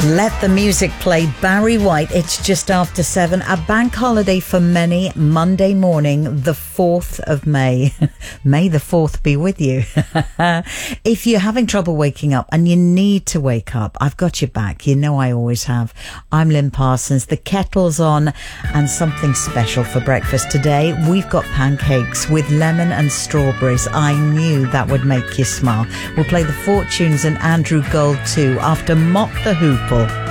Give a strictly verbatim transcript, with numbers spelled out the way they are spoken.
Let the music play. Barry White. It's just after seven. A bank holiday for many. Monday morning, the fourth of May. May the fourth be with you. If you're having trouble waking up and you need to wake up, I've got your back. You know I always have. I'm Lynn Parsons. The kettle's on and something special for breakfast today. We've got pancakes with lemon and strawberries. I knew that would make you smile. We'll play the Fortunes and Andrew Gold too after Mott the Hoople.